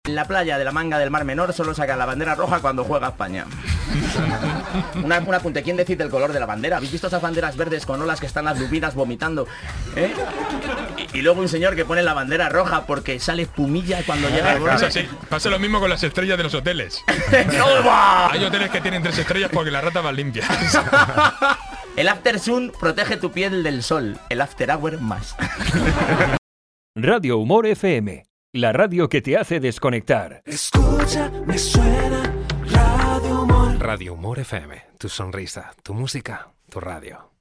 En la playa de la Manga del Mar Menor solo saca la bandera roja cuando juega España. Un apunte, ¿quién decide el color de la bandera? ¿Habéis visto esas banderas verdes con olas que están las lubinas vomitando? Y luego un señor que pone la bandera roja porque sale espumilla cuando llega el borde. Pasa lo mismo con las estrellas de los hoteles. Hay hoteles que tienen 3 estrellas porque las ratas van limpias. El After Sun protege tu piel del sol. El After Hour más. Radio Humor FM. La radio que te hace desconectar. Escucha, me suena Radio Humor. Radio Humor FM. Tu sonrisa, tu música, tu radio.